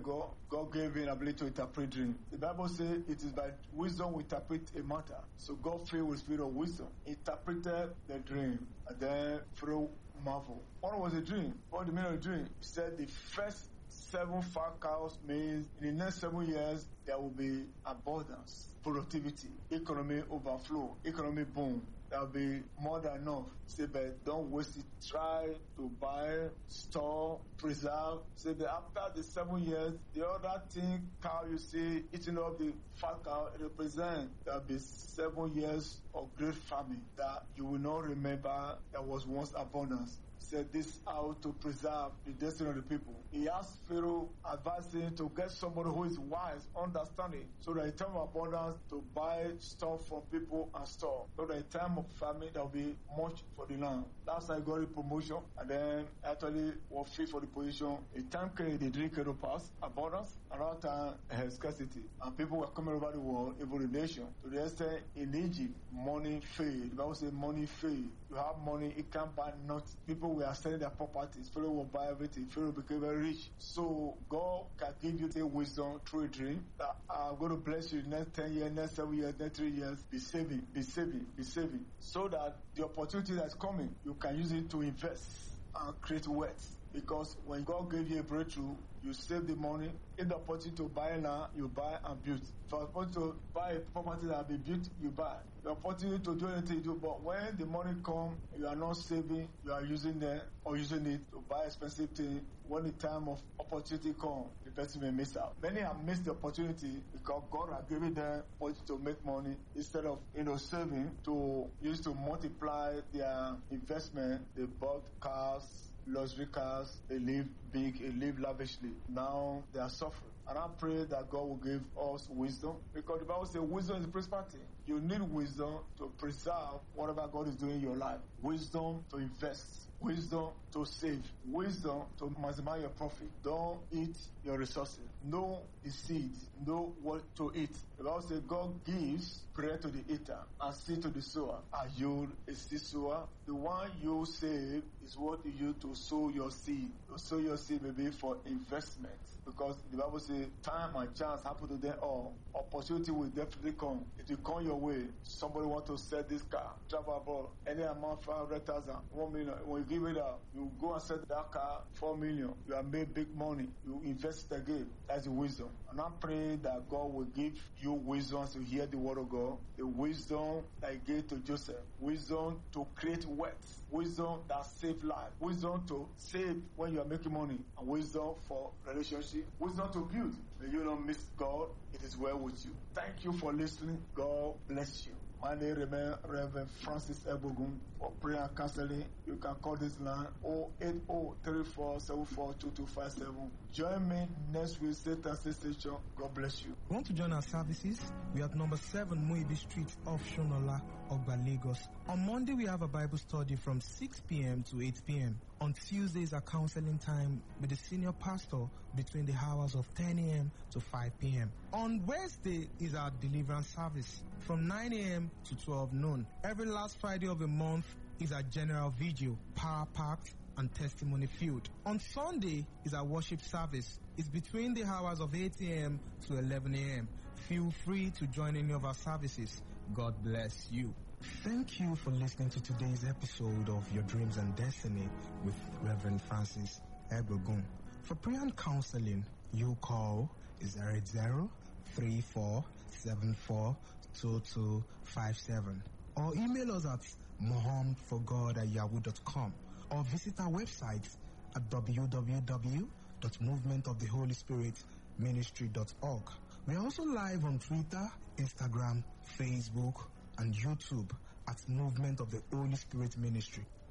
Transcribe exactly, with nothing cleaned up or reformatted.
ago, God gave him ability to interpret dreams. The Bible says it is by wisdom we interpret a matter. So God filled with spirit of wisdom, interpreted the dream, and then Pharaoh marveled. What was the dream? What was the meaning of the dream? He said the first seven fat cows means in the next seven years there will be abundance, productivity, economy overflow, economy boom. There will be more than enough. Say, but don't waste it. Try to buy, store, preserve. Say, but after the seven years, the other thing cow you see eating up the fat cow, it represents there will be seven years of great famine that you will not remember there was once abundance. Said this how to preserve the destiny of the people. He asked Pharaoh, advising to get somebody who is wise, understanding, so that in time of abundance to buy stuff from people and store. So that in time of famine there will be much for the land. That's how he got the promotion, and then actually was fit for the position. A time came, the drink came to pass, abundance, another time uh, scarcity. And people were coming over the world, even the nation. To the extent in Egypt, money failed. The Bible says money failed. You have money, it can't buy nothing. People were selling their properties. Pharaoh will buy everything. Pharaoh became very rich. So God can give you the wisdom through a dream that I'm going to bless you next ten years, next seven years, next three years. Be saving, be saving, be saving. So that the opportunity that's coming, you can use it to invest and create wealth. Because when God gave you a breakthrough, you save the money. In the opportunity to buy now, you buy and build. For the opportunity to buy a property that will be built, you buy. The opportunity to do anything you do, but when the money comes, you are not saving, you are using it or using it to buy expensive things. When the time of opportunity comes, the person may miss out. Many have missed the opportunity because God has given them opportunity to make money instead of you know saving to use to multiply their investment. They bought cars, luxury cars, they live big, they live lavishly. Now they are suffering. And I pray that God will give us wisdom, because the Bible says wisdom is the principal thing. You need wisdom to preserve whatever God is doing in your life. Wisdom to invest. Wisdom to save. Wisdom to maximize your profit. Don't eat your resources. Know the seed. Know what to eat. The Bible says God gives bread to the eater and seed to the sower. Are you a seed sower? The one you save is what you use to sow your seed. To sow your seed may be for investment. Because the Bible says time and chance happen to them all. Opportunity will definitely come. It will come your way. Somebody want to sell this car, travel abroad, any amount, five hundred thousand, one million. When you give it out, you go and sell that car, four million. You have made big money. You invest it again. That's the wisdom. And I pray that God will give you wisdom to hear the word of God. The wisdom that He gave to Joseph. Wisdom to create wealth. Wisdom that save life. Wisdom to save when you are making money. And wisdom for relationship. Wisdom to build. May you not miss God. It is well with you. Thank you for listening. God bless you. My name is Reverend Francis Ebogun. For prayer and counseling, you can call this line zero eight zero, three four seven four, two two five seven. Join me next week, same time, same station. God bless you. Want to join our services? We are at number seven Muibi Street off Shonola, Ogba, Lagos. On Monday, we have a Bible study from six p.m. to eight p.m. On Tuesdays, a counseling time with the senior pastor between the hours of ten a.m. to five p.m. On Wednesday is our deliverance service from nine a.m. to twelve noon. Every last Friday of the month is our general vigil, power-packed and testimony-filled. On Sunday is our worship service. It's between the hours of eight a.m. to eleven a.m. Feel free to join any of our services. God bless you. Thank you for listening to today's episode of Your Dreams and Destiny with Reverend Francis Ebogun. For prayer and counseling, you call zero eight zero, three four seven four, two two five seven or email us at mohamedforgod at yahoo dot com or visit our website at w w w dot movement of the holy spirit ministry dot org. We are also live on Twitter, Instagram, Facebook, and YouTube at Movement of the Holy Spirit Ministry.